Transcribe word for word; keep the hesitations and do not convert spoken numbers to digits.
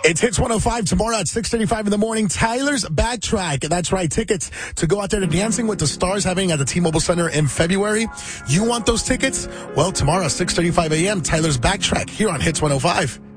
It's Hits one oh five tomorrow at six thirty-five in the morning. Tyler's Backtrack. That's right. Tickets to go out there to Dancing with the Stars happening at the T-Mobile Center in February. You want those tickets? Well, tomorrow, six thirty-five a.m., Tyler's Backtrack here on Hits one oh five.